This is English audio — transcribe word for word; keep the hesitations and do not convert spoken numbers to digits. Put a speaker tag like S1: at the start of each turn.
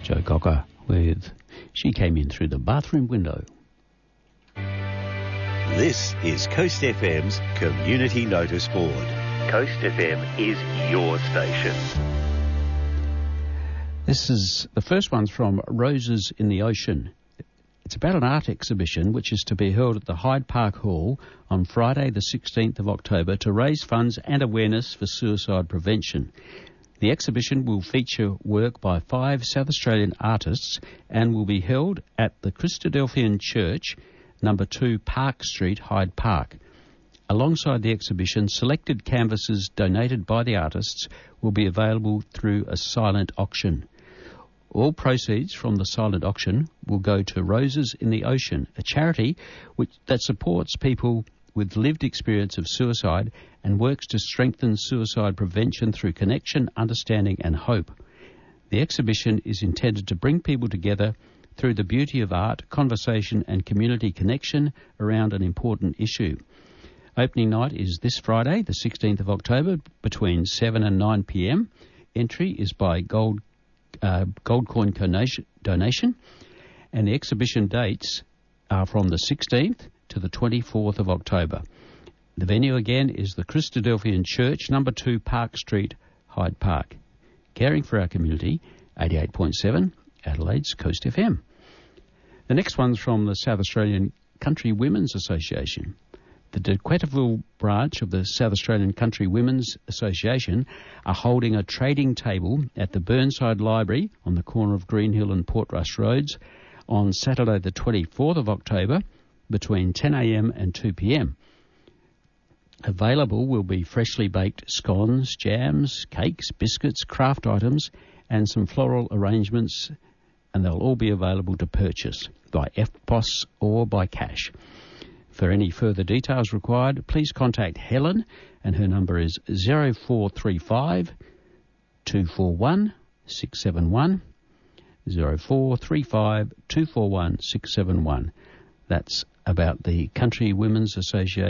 S1: Joe Cocker with She Came In Through the Bathroom Window.
S2: This is Coast F M's Community Notice Board. Coast F M is your station.
S1: This is the first one's from Roses in the Ocean. It's about an art exhibition which is to be held at the Hyde Park Hall on Friday the sixteenth of October to raise funds and awareness for suicide prevention. The exhibition will feature work by five South Australian artists and will be held at the Christadelphian Church, number two Park Street, Hyde Park. Alongside the exhibition, selected canvases donated by the artists will be available through a silent auction. All proceeds from the silent auction will go to Roses in the Ocean, a charity which that supports people with lived experience of suicide and works to strengthen suicide prevention through connection, understanding and hope. The exhibition is intended to bring people together through the beauty of art, conversation and community connection around an important issue. Opening night is this Friday, the sixteenth of October, between seven and nine p m. Entry is by gold uh, gold coin donation, donation, and the exhibition dates are from the sixteenth to the twenty-fourth of October. The venue again is the Christadelphian Church, number two Park Street, Hyde Park. Caring for our community, eighty-eight point seven, Adelaide's Coast F M. The next one's from the South Australian Country Women's Association. The De Quetterville branch of the South Australian Country Women's Association are holding a trading table at the Burnside Library on the corner of Greenhill and Portrush Roads on Saturday the twenty-fourth of October between ten a m and two p m. Available will be freshly baked scones, jams, cakes, biscuits, craft items and some floral arrangements, and they'll all be available to purchase by F P O S or by cash. For any further details required, please contact Helen, and her number is zero four three five, two four one, six seven one, zero four three five, two four one, six seven one. That's about the Country Women's Association.